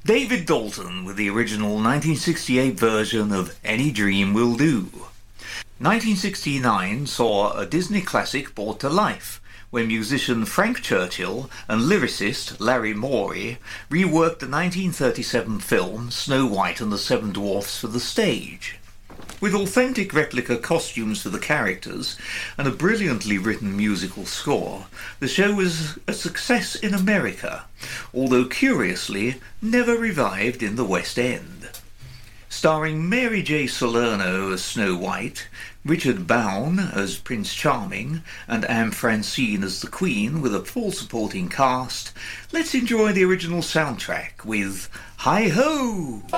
David Dalton with the original 1968 version of Any Dream Will Do. 1969 saw a Disney classic brought to life when musician Frank Churchill and lyricist Larry Morey reworked the 1937 film Snow White and the Seven Dwarfs for the stage. With authentic replica costumes for the characters and a brilliantly written musical score, the show was a success in America, although curiously never revived in the West End. Starring Mary J. Salerno as Snow White, Richard Bown as Prince Charming, and Anne Francine as the Queen with a full supporting cast, let's enjoy the original soundtrack with Hi Ho!